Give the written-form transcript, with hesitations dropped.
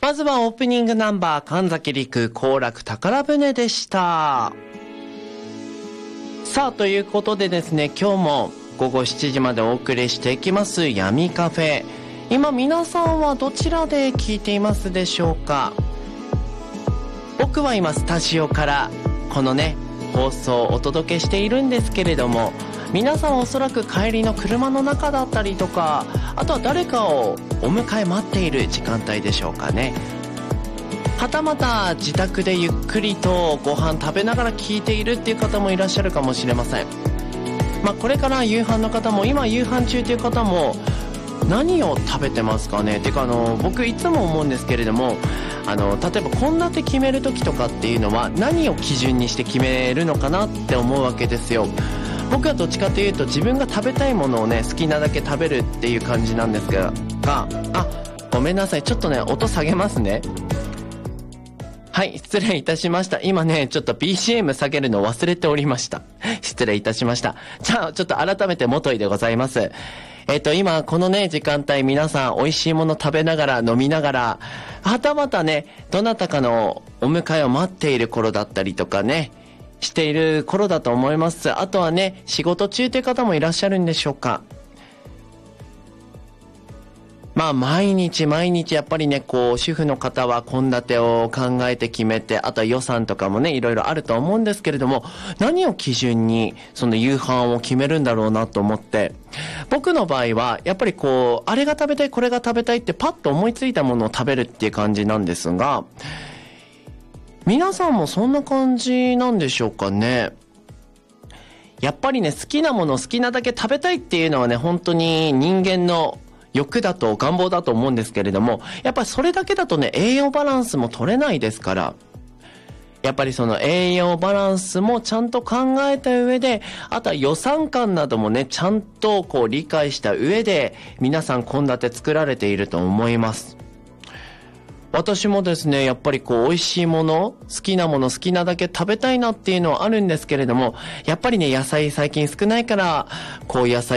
まずはオープニングナンバー、神崎陸行楽宝船でした。さあ、ということでですね、今日も午後7時までお送りしていきます闇カフェ。今皆さんはどちらで聞いていますでしょうか。僕は今スタジオからこのね放送をお届けしているんですけれども、皆さんおそらく帰りの車の中だったりとか、あとは誰かをお迎え待っている時間帯でしょうかね。はたまた自宅でゆっくりとご飯食べながら聞いているっていう方もいらっしゃるかもしれません。これから夕飯の方も、今夕飯中という方も何を食べてますかね。てか僕いつも思うんですけれども、例えば献立決める時とかっていうのは何を基準にして決めるのかなって思うわけですよ。僕はどっちかというと自分が食べたいものをね好きなだけ食べるっていう感じなんですが、ごめんなさい、ちょっとね音下げますね。はい、失礼いたしました。今ねちょっと BGM 下げるの忘れておりました。失礼いたしました。じゃあちょっと改めて元井でございます。今このね時間帯、皆さん美味しいもの食べながら飲みながら、はたまたねどなたかのお迎えを待っている頃だったりとかねしている頃だと思います。あとはね仕事中という方もいらっしゃるんでしょうか。毎日やっぱりね主婦の方は献立を考えて決めて、あとは予算とかもねいろいろあると思うんですけれども、何を基準にその夕飯を決めるんだろうなと思って、僕の場合はやっぱりあれが食べたいこれが食べたいってパッと思いついたものを食べるっていう感じなんですが、皆さんもそんな感じなんでしょうかね。やっぱりね好きなものを好きなだけ食べたいっていうのはね本当に人間の欲だと願望だと思うんですけれども、やっぱりそれだけだとね栄養バランスも取れないですから、やっぱりその栄養バランスもちゃんと考えた上で、あとは予算感などもねちゃんと理解した上で皆さん献立作られていると思います。私もですねやっぱり美味しいもの、好きなもの好きなだけ食べたいなっていうのはあるんですけれども、やっぱりね野菜最近少ないから野菜